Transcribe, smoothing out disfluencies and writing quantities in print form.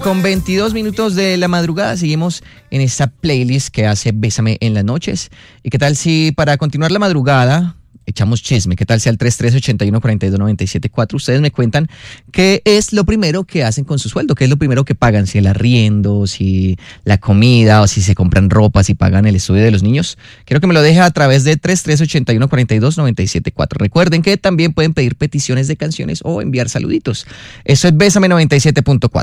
Con 22 minutos de la madrugada seguimos en esta playlist que hace Bésame en las noches. ¿Y qué tal si para continuar la madrugada echamos chisme? ¿Qué tal si al 3381-4297.4 ustedes me cuentan qué es lo primero que hacen con su sueldo? ¿Qué es lo primero que pagan? Si el arriendo, si la comida o si se compran ropa, si pagan el estudio de los niños. Quiero que me lo deje a través de 3381-4297.4. Recuerden que también pueden pedir peticiones de canciones o enviar saluditos. Eso es Bésame 97.4.